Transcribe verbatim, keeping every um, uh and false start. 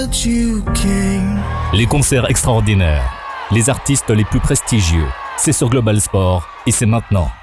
Les concerts extraordinaires, les artistes les plus prestigieux, c'est sur Global Sport et c'est maintenant.